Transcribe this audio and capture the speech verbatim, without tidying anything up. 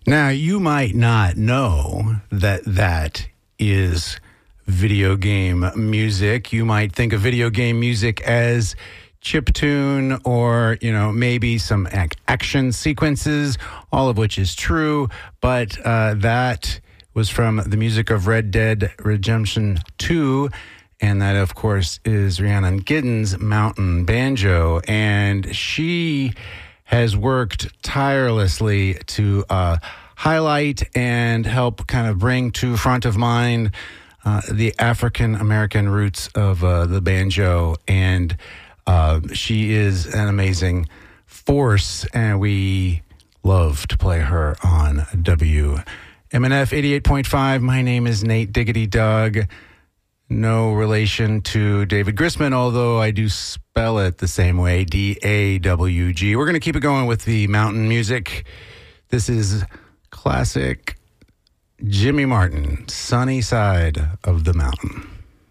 Now, you might not know that that is video game music. You might think of video game music as chiptune or, you know, maybe some ac- action sequences, all of which is true. But uh, that was from the music of Red Dead Redemption two. And that, of course, is Rhiannon Giddens' Mountain Banjo. And she has worked tirelessly to uh, highlight and help kind of bring to front of mind uh, the African-American roots of uh, the banjo. And uh, she is an amazing force, and we love to play her on W M N F eighty-eight point five. My name is Nate Diggity Dog. No relation to David Grisman, although I do spell it the same way, D A W G. We're going to keep it going with the mountain music. This is classic Jimmy Martin, Sunny Side of the Mountain.